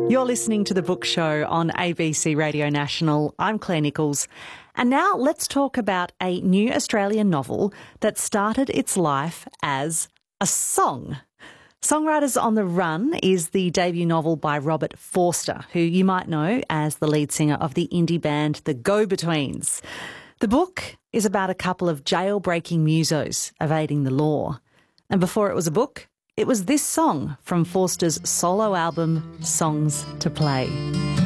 You're listening to The Book Show on ABC Radio National. I'm Claire Nichols. And now let's talk about a new Australian novel that started its life as a song. Songwriters on the Run is the debut novel by Robert Forster, who you might know as the lead singer of the indie band The Go-Betweens. The book is about a couple of jailbreaking musos evading the law. And before it was a book, it was this song from Forster's solo album, Songs to Play.